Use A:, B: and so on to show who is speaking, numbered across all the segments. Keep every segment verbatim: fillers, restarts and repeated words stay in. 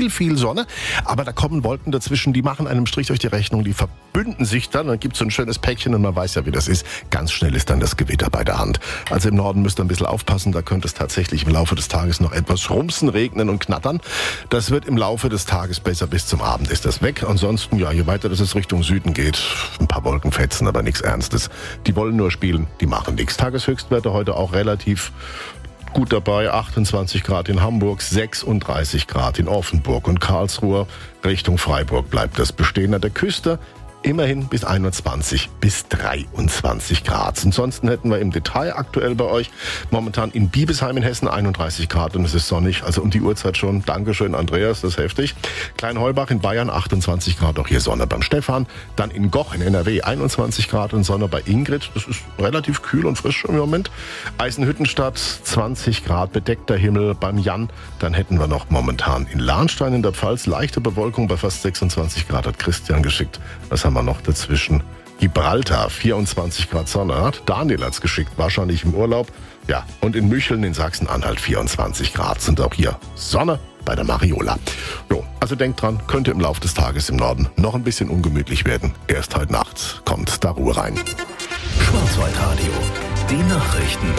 A: viel, viel Sonne, aber da kommen Wolken dazwischen, die machen einem Strich durch die Rechnung, die verbünden sich dann, dann gibt es so ein schönes Päckchen und man weiß ja, wie das ist. Ganz schnell ist dann das Gewitter bei der Hand. Also im Norden müsst ihr ein bisschen aufpassen, da könnte es tatsächlich im Laufe des Tages noch etwas rumsen, regnen und knattern. Das wird im Laufe des Tages besser, bis zum Abend ist das weg. Ansonsten, ja, je weiter das es Richtung Süden geht, ein paar Wolkenfetzen, aber nichts Ernstes. Die wollen nur spielen, die machen nichts. Tageshöchstwerte heute auch relativ gut dabei, achtundzwanzig Grad in Hamburg, sechsunddreißig Grad in Offenburg und Karlsruhe. Richtung Freiburg bleibt das bestehen an der Küste. Immerhin bis einundzwanzig bis dreiundzwanzig Grad. Ansonsten hätten wir im Detail aktuell bei euch momentan in Biebesheim in Hessen einunddreißig Grad und es ist sonnig, also um die Uhrzeit schon. Dankeschön, Andreas, das ist heftig. Kleinheubach in Bayern achtundzwanzig Grad, auch hier Sonne beim Stefan. Dann in Goch in N R W einundzwanzig Grad und Sonne bei Ingrid. Das ist relativ kühl und frisch im Moment. Eisenhüttenstadt zwanzig Grad, bedeckter Himmel beim Jan. Dann hätten wir noch momentan in Lahnstein in der Pfalz leichte Bewölkung bei fast sechsundzwanzig Grad, hat Christian geschickt. Was haben wir noch dazwischen? Gibraltar, vierundzwanzig Grad Sonne, hat Daniel hat's geschickt, wahrscheinlich im Urlaub. Ja, und in Mücheln in Sachsen-Anhalt vierundzwanzig Grad, sind auch hier Sonne bei der Mariola. Jo, also denkt dran, könnte im Laufe des Tages im Norden noch ein bisschen ungemütlich werden. Erst heute Nacht kommt da Ruhe rein.
B: Schwarzwaldradio, die Nachrichten.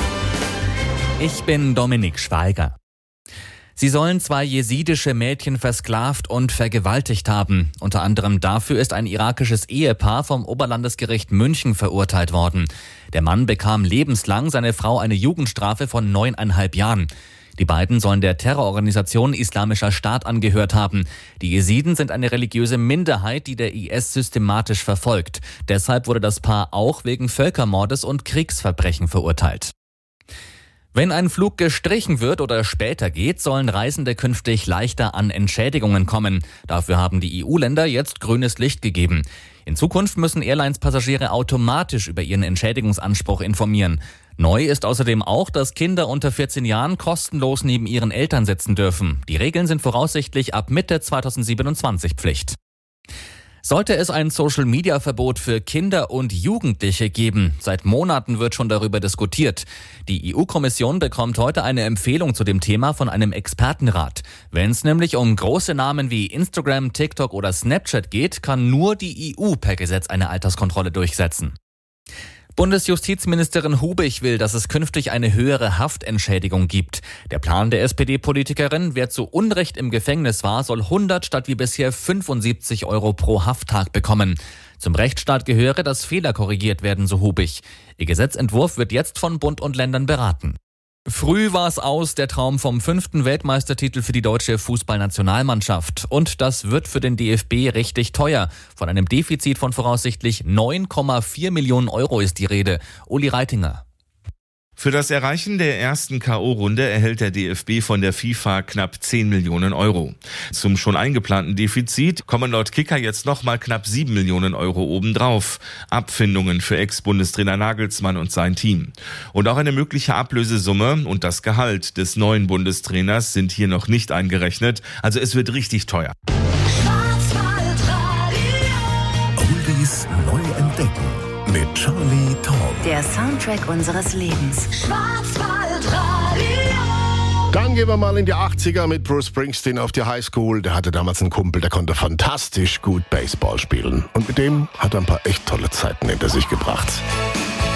C: Ich bin Dominik Schweiger. Sie sollen zwei jesidische Mädchen versklavt und vergewaltigt haben. Unter anderem dafür ist ein irakisches Ehepaar vom Oberlandesgericht München verurteilt worden. Der Mann bekam lebenslang, seine Frau eine Jugendstrafe von neuneinhalb Jahren. Die beiden sollen der Terrororganisation Islamischer Staat angehört haben. Die Jesiden sind eine religiöse Minderheit, die der I S systematisch verfolgt. Deshalb wurde das Paar auch wegen Völkermordes und Kriegsverbrechen verurteilt. Wenn ein Flug gestrichen wird oder später geht, sollen Reisende künftig leichter an Entschädigungen kommen. Dafür haben die E U-Länder jetzt grünes Licht gegeben. In Zukunft müssen Airlines-Passagiere automatisch über ihren Entschädigungsanspruch informieren. Neu ist außerdem auch, dass Kinder unter vierzehn Jahren kostenlos neben ihren Eltern sitzen dürfen. Die Regeln sind voraussichtlich ab Mitte zweitausendsiebenundzwanzig Pflicht. Sollte es ein Social-Media-Verbot für Kinder und Jugendliche geben? Seit Monaten wird schon darüber diskutiert. Die E U-Kommission bekommt heute eine Empfehlung zu dem Thema von einem Expertenrat. Wenn es nämlich um große Namen wie Instagram, TikTok oder Snapchat geht, kann nur die E U per Gesetz eine Alterskontrolle durchsetzen. Bundesjustizministerin Hubig will, dass es künftig eine höhere Haftentschädigung gibt. Der Plan der S P D-Politikerin, wer zu Unrecht im Gefängnis war, soll hundert statt wie bisher fünfundsiebzig Euro pro Hafttag bekommen. Zum Rechtsstaat gehöre, dass Fehler korrigiert werden, so Hubig. Ihr Gesetzentwurf wird jetzt von Bund und Ländern beraten. Früh war es aus, der Traum vom fünften Weltmeistertitel für die deutsche Fußballnationalmannschaft. Und das wird für den D F B richtig teuer. Von einem Defizit von voraussichtlich neun Komma vier Millionen Euro ist die Rede. Uli Reitinger.
D: Für das Erreichen der ersten K O-Runde erhält der D F B von der FIFA knapp zehn Millionen Euro. Zum schon eingeplanten Defizit kommen laut Kicker jetzt nochmal knapp sieben Millionen Euro obendrauf. Abfindungen für Ex-Bundestrainer Nagelsmann und sein Team. Und auch eine mögliche Ablösesumme und das Gehalt des neuen Bundestrainers sind hier noch nicht eingerechnet. Also es wird richtig teuer.
B: Oldies neu entdecken. Mit Charlie Talk.
E: Der Soundtrack unseres Lebens.
A: Schwarzwaldradio. Dann gehen wir mal in die achtziger mit Bruce Springsteen auf die Highschool. Der hatte damals einen Kumpel, der konnte fantastisch gut Baseball spielen. Und mit dem hat er ein paar echt tolle Zeiten hinter sich gebracht.